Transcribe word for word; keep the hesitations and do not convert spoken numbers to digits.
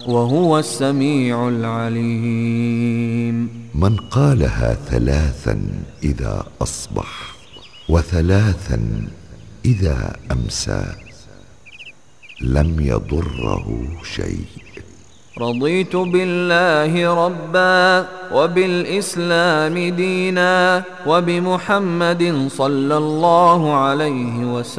وهو السميع العليم. من قالها ثلاثا إذا أصبح وثلاثا إذا أمسى لم يضره شيء. رضيت بالله ربا وبالإسلام دينا وبمحمد صلى الله عليه وسلم